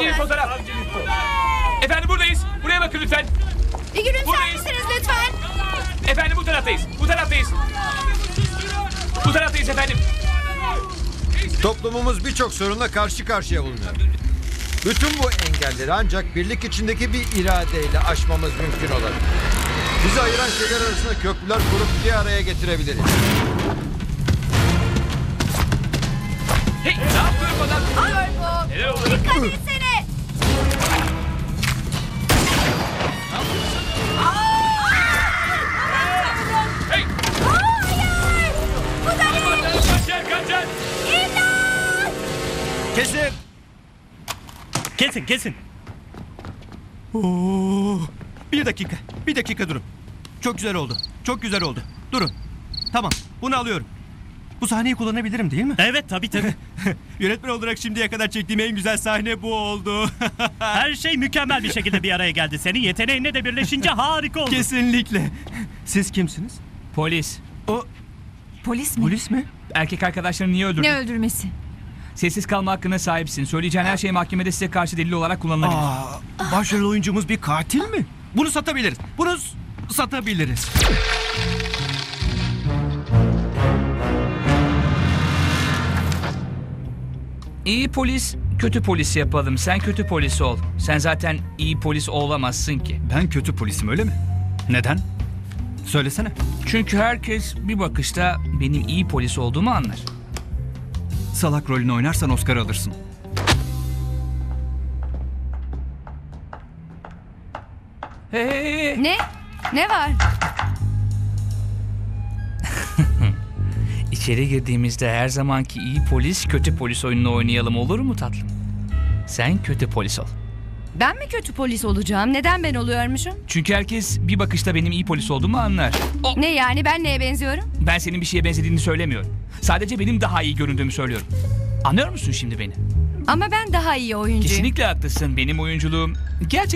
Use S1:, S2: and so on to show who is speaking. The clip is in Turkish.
S1: İkinci bir fotoğraf. Efendim buradayız. Buraya bakın lütfen.
S2: Bir gülümser
S1: Buradayız.
S2: misiniz lütfen?
S1: Efendim bu taraftayız. Bu taraftayız. Bu taraftayız efendim.
S3: Toplumumuz birçok sorunla karşı karşıya bulunuyor. Bütün bu engelleri ancak birlik içindeki bir iradeyle aşmamız mümkün olabilir. Bizi ayıran şeyler arasında köprüler kurup bir araya getirebiliriz.
S1: Hey ne yapıyorsun falan?
S2: Corvo.
S1: Neler oldu?
S2: Dikkat etsene.
S1: Hey!
S2: Hayır. Bu da ne?
S1: Kaçın!
S2: İmdat.
S4: Kesin. Kesin kesin. Oo, bir dakika durun. Çok güzel oldu. Çok güzel oldu. Durun. Tamam, bunu alıyorum. Bu sahneyi kullanabilirim değil mi?
S5: Evet tabii.
S4: Yönetmen olarak şimdiye kadar çektiğim en güzel sahne bu oldu.
S5: Her şey mükemmel bir şekilde bir araya geldi. Senin yeteneğinle de birleşince harika oldu.
S4: Kesinlikle. Siz kimsiniz?
S1: Polis.
S4: O
S6: Polis mi?
S4: polis mi?
S1: Erkek arkadaşlarını niye öldürdün?
S6: Ne öldürmesi?
S1: Sessiz kalma hakkına sahipsin. Söyleyeceğin her şey mahkemede size karşı delil olarak kullanılabilir.
S4: Başrol oyuncumuz bir katil mi? Bunu satabiliriz. Bunu satabiliriz.
S1: İyi polis, kötü polis yapalım. Sen kötü polis ol. Sen zaten iyi polis olamazsın ki.
S4: Ben kötü polisim öyle mi? Neden? Söylesene.
S1: Çünkü herkes bir bakışta benim iyi polis olduğumu anlar.
S4: Salak rolünü oynarsan Oscar alırsın.
S1: Hey!
S2: Ne? Ne var?
S1: İçeri girdiğimizde her zamanki iyi polis, kötü polis oyununu oynayalım olur mu tatlım? Sen kötü polis ol.
S2: Ben mi kötü polis olacağım? Neden ben oluyormuşum?
S1: Çünkü herkes bir bakışta benim iyi polis olduğumu anlar.
S2: Ne yani, ben neye benziyorum?
S1: Ben senin bir şeye benzediğini söylemiyorum. Sadece benim daha iyi göründüğümü söylüyorum. Anlıyor musun şimdi beni?
S2: Ama ben daha iyi oyuncuyum.
S1: Kesinlikle haklısın. Benim oyunculuğum gerçekten